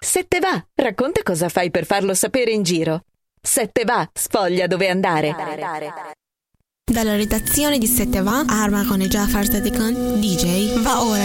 Se te va, racconta cosa fai per farlo sapere in giro. Se te va, sfoglia dove andare. Dalla redazione di Se te va, Arma con Jafar Sadikan, DJ, va ora